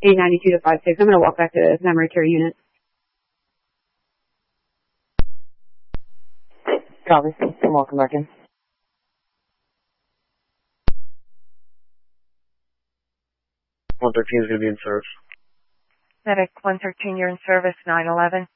892 to 56. I'm going to walk back to memory care unit. Copy. I'm walking back in. One 13 is going to be in service. Medic 113, you're in service, 911.